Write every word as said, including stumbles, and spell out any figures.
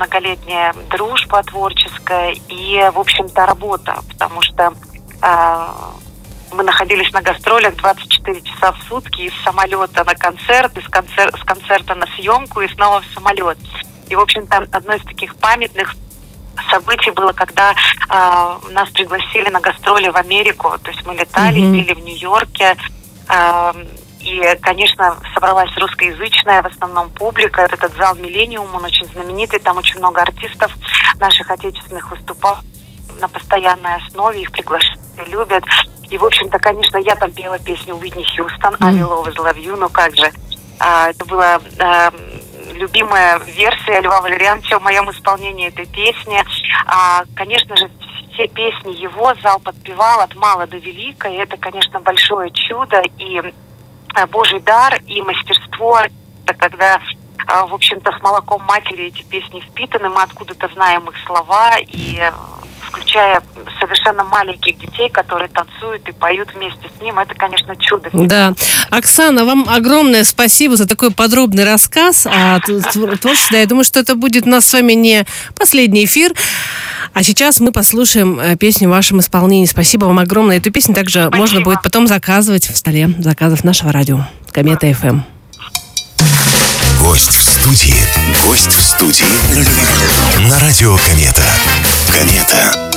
многолетняя дружба творческая и, в общем-то, работа, потому что э, мы находились на гастролях двадцать четыре часа в сутки, из самолета на концерт, из концер- с концерта на съемку и снова в самолет. И, в общем-то, одно из таких памятных событий было, когда э, нас пригласили на гастроли в Америку. То есть мы летали, mm-hmm. были в Нью-Йорке. Э, и, конечно, собралась русскоязычная в основном публика. Этот зал «Миллениум», он очень знаменитый. Там очень много артистов наших отечественных выступал на постоянной основе. Их приглашают, любят. И, в общем-то, конечно, я там пела песню Уитни Хьюстон «I will always love you». Ну как же. Э, это было... Э, любимая версия Льва Валерьяновича в моем исполнении этой песни. А, конечно же, все песни его зал подпевал от мала до велика. И это, конечно, большое чудо и а, Божий дар, и мастерство. Это когда, а, в общем-то, с молоком матери эти песни впитаны. Мы откуда-то знаем их слова. И включая совершенно маленьких детей, которые танцуют и поют вместе с ним, это, конечно, чудо. Да. Оксана, вам огромное спасибо за такой подробный рассказ о творчестве. Я думаю, что это будет у нас с вами не последний эфир. А сейчас мы послушаем песню в вашем исполнении. Спасибо вам огромное. Эту песню также спасибо. Можно будет потом заказывать в столе заказов нашего радио. Комета эф эм. Гость в студии. Гость в студии. На радио Комета. Комета.